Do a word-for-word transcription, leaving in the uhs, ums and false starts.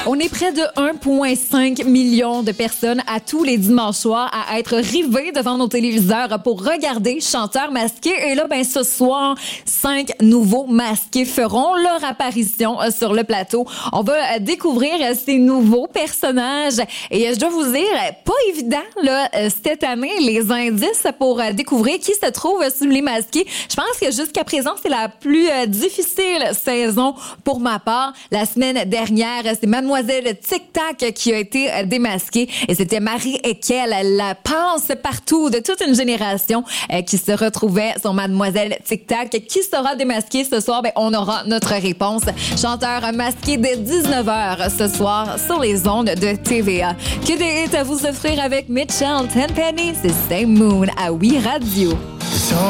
On est près de un virgule cinq million de personnes à tous les dimanches soirs à être rivées devant nos téléviseurs pour regarder Chanteurs masqués. Et là, ben, ce soir, cinq nouveaux masqués feront leur apparition sur le plateau. On va découvrir ces nouveaux personnages. Et je dois vous dire, pas évident, là, cette année, les indices pour découvrir qui se trouve sous les masqués. Je pense que jusqu'à présent, c'est la plus difficile saison pour ma part. La semaine dernière, c'est Mademoiselle Tic Tac qui a été démasquée et c'était Marie Ekel, la passe-partout de toute une génération qui se retrouvait sur Mademoiselle Tic Tac. Qui sera démasquée ce soir? Ben, on aura notre réponse. Chanteur masqué dès dix-neuf heures ce soir sur les ondes de T V A. Que des hits à vous offrir avec Mitchell Tenpenny, c'est Same Moon à Oui Radio.